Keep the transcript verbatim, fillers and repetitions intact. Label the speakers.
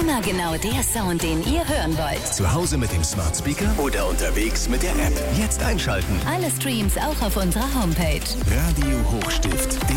Speaker 1: Immer genau der Sound, den ihr hören wollt.
Speaker 2: Zu Hause mit dem Smart Speaker oder unterwegs mit der App. Jetzt einschalten.
Speaker 1: Alle Streams auch auf unserer Homepage.
Speaker 2: Radio Hochstift.